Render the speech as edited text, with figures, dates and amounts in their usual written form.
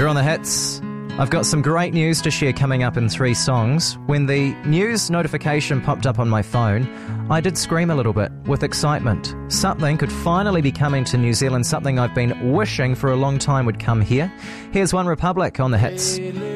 You're on the hits. I've got some great news to share coming up in 3 songs. When the news notification popped up on my phone, I did scream a little bit with excitement. Something could finally be coming to New Zealand, something I've been wishing for a long time would come here. Here's One Republic on the hits.